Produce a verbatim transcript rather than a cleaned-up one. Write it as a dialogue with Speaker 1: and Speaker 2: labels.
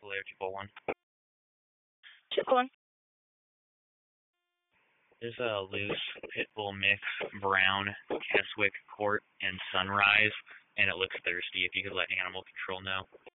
Speaker 1: Layer two four one.
Speaker 2: two four one.
Speaker 1: There's a loose pit bull mix, brown, Keswick, Court, and Sunrise, and it looks thirsty. If you could let animal control know.